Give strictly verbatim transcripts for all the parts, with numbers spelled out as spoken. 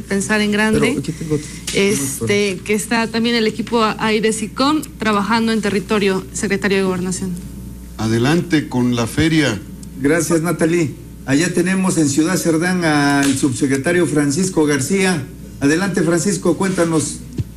pensar en grande. Pero aquí tengo... Este, que está también el equipo AIDESICOM trabajando en territorio, secretario de Gobernación. Adelante con la feria. Gracias, Natalie. Allá tenemos en Ciudad Cerdán al subsecretario Francisco García. Adelante, Francisco, cuéntanos.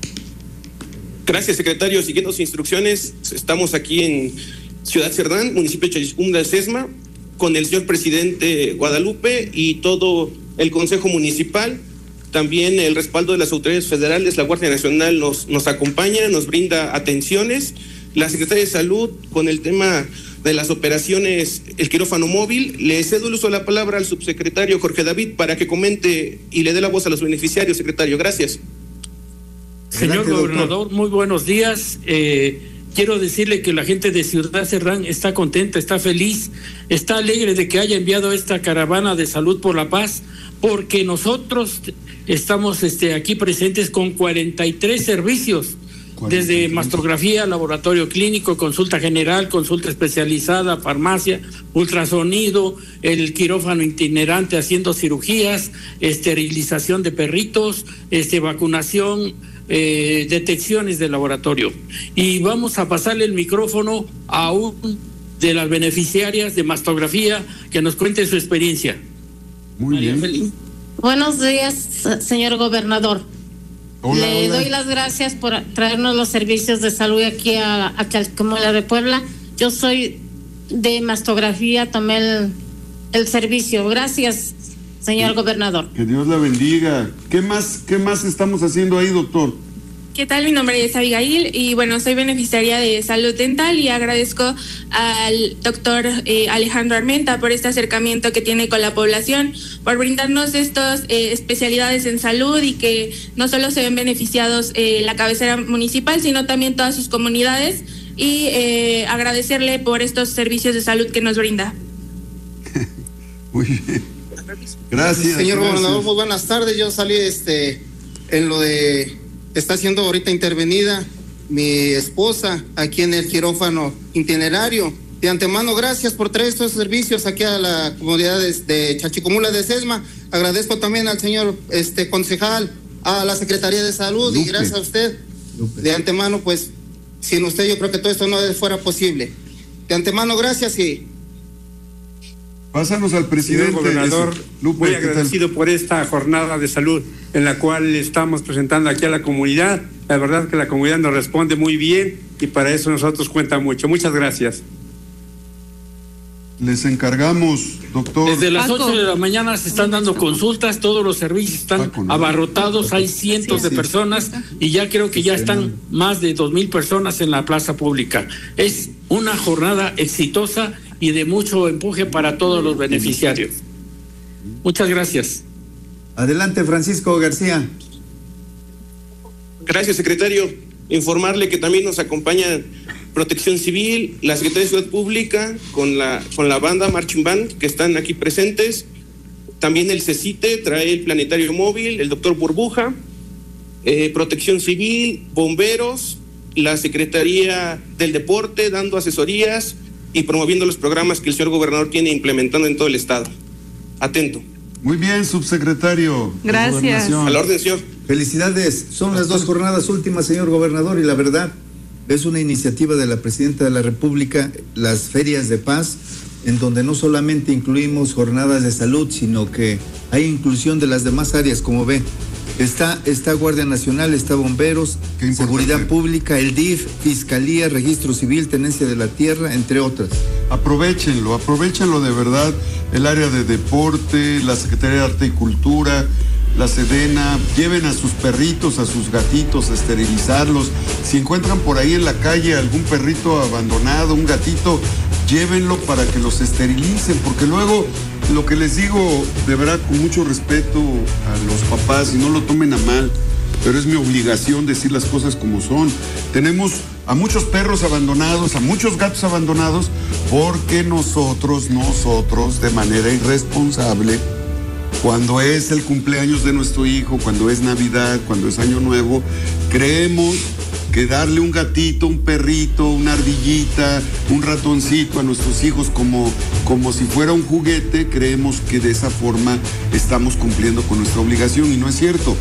Gracias, secretario. Siguiendo sus instrucciones, estamos aquí en Ciudad Cerdán, municipio de Chachicumula de Sesma, con el señor presidente Guadalupe y todo el Consejo Municipal. También el respaldo de las autoridades federales, la Guardia Nacional nos, nos acompaña, nos brinda atenciones. La Secretaría de Salud con el tema de las operaciones, el quirófano móvil. Le cedo el uso de la palabra al subsecretario Jorge David para que comente y le dé la voz a los beneficiarios, secretario. Gracias. Señor Adelante, gobernador, doctor. muy buenos días. Eh, quiero decirle que la gente de Ciudad Cerdán está contenta, está feliz, está alegre de que haya enviado esta caravana de salud por la paz, porque nosotros estamos este, aquí presentes con cuarenta y tres servicios, desde mastografía, laboratorio clínico, consulta general, consulta especializada, farmacia, ultrasonido, el quirófano itinerante haciendo cirugías, esterilización de perritos, este, vacunación, eh, detecciones de laboratorio. Y vamos a pasarle el micrófono a un de las beneficiarias de mastografía que nos cuente su experiencia. Muy María bien. Feliz. Buenos días, señor gobernador. Hola, Le hola. doy las gracias por traernos los servicios de salud aquí a, a Chalcomula de Puebla. Yo soy de mastografía, tomé el, el servicio. Gracias, señor Que- gobernador. Que Dios la bendiga. ¿Qué más, qué más estamos haciendo ahí, doctor? ¿Qué tal? Mi nombre es Abigail y bueno, soy beneficiaria de salud dental y agradezco al doctor eh, Alejandro Armenta por este acercamiento que tiene con la población, por brindarnos estas eh, especialidades en salud y que no solo se ven beneficiados eh, la cabecera municipal, sino también todas sus comunidades y eh, agradecerle por estos servicios de salud que nos brinda. Muy bien. Gracias. Señor gracias. gobernador, muy buenas tardes. Yo salí este en lo de está siendo ahorita intervenida mi esposa aquí en el quirófano itinerario. De antemano, gracias por traer estos servicios aquí a la comunidad de, de Chachicomula de Sesma. Agradezco también al señor este concejal, a la Secretaría de Salud Lupe. y gracias a usted. Lupe. De antemano, pues, sin usted yo creo que todo esto no fuera posible. De antemano, gracias y Pásanos al presidente. Señor gobernador, Eso. Lupe, muy ¿qué tal? agradecido por esta jornada de salud en la cual estamos presentando aquí a la comunidad. La verdad que la comunidad nos responde muy bien y para eso nosotros cuenta mucho. Muchas gracias. Les encargamos, doctor. Desde las Paco. ocho de la mañana se están dando consultas, todos los servicios están Paco, ¿no? abarrotados, hay cientos de Sí. personas y ya creo que ya están más de dos mil personas en la plaza pública. Es una jornada exitosa y de mucho empuje para todos los beneficiarios. Muchas gracias. Adelante, Francisco García. Gracias, secretario. Informarle que también nos acompaña Protección Civil, la Secretaría de Seguridad Pública, con la, con la banda Marching Band, que están aquí presentes. También el CECITE trae el planetario móvil, el doctor Burbuja, eh, Protección Civil, bomberos, la Secretaría del Deporte, dando asesorías y promoviendo los programas que el señor gobernador tiene implementando en todo el estado. Atento. Muy bien, subsecretario. de Gracias. Gobernación. A la orden, señor. Felicidades. Son las dos jornadas últimas, señor gobernador, y la verdad es una iniciativa de la Presidenta de la República, las ferias de paz, en donde no solamente incluimos jornadas de salud, sino que hay inclusión de las demás áreas, como ve. Está, está Guardia Nacional, está Bomberos, Qué importante. Seguridad Pública, el D I F, Fiscalía, Registro Civil, Tenencia de la Tierra, entre otras. Aprovechenlo, aprovechenlo de verdad, el área de deporte, la Secretaría de Arte y Cultura, la Sedena, lleven a sus perritos, a sus gatitos, a esterilizarlos. Si encuentran por ahí en la calle algún perrito abandonado, un gatito, llévenlo para que los esterilicen, porque luego, lo que les digo, de verdad, con mucho respeto a los papás, y no lo tomen a mal, pero es mi obligación decir las cosas como son. Tenemos a muchos perros abandonados, a muchos gatos abandonados, porque nosotros, nosotros, de manera irresponsable, cuando es el cumpleaños de nuestro hijo, cuando es Navidad, cuando es Año Nuevo, creemos que darle un gatito, un perrito, una ardillita, un ratoncito a nuestros hijos como, como si fuera un juguete, creemos que de esa forma estamos cumpliendo con nuestra obligación, y no es cierto.